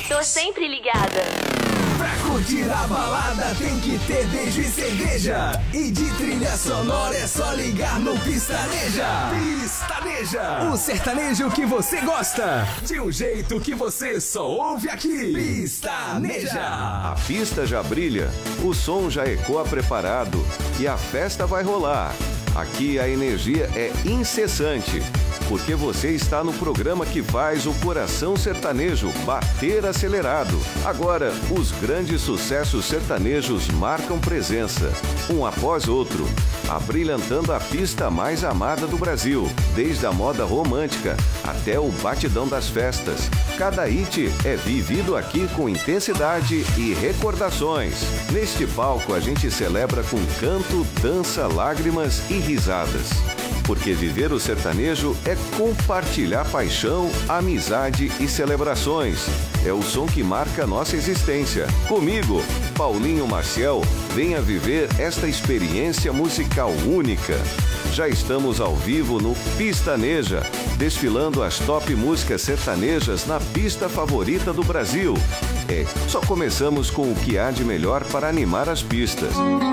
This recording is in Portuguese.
Tô sempre ligada. Pra curtir a balada tem que ter beijo e cerveja. E de trilha sonora é só ligar no Pistaneja. Pistaneja, o sertanejo que você gosta, de um jeito que você só ouve aqui. Pistaneja. A pista já brilha, o som já ecoa preparado e a festa vai rolar. Aqui a energia é incessante, porque você está no programa que faz o coração sertanejo bater acelerado. Agora, os grandes sucessos sertanejos marcam presença, um após outro, abrilhantando a pista mais amada do Brasil, desde a moda romântica até o batidão das festas. Cada hit é vivido aqui com intensidade e recordações. Neste palco a gente celebra com canto, dança, lágrimas e risadas. Porque viver o sertanejo é compartilhar paixão, amizade e celebrações. É o som que marca nossa existência. Comigo, Paulinho Maciel, venha viver esta experiência musical única. Já estamos ao vivo no Pistaneja, desfilando as top músicas sertanejas na pista favorita do Brasil. Só começamos com o que há de melhor para animar as pistas.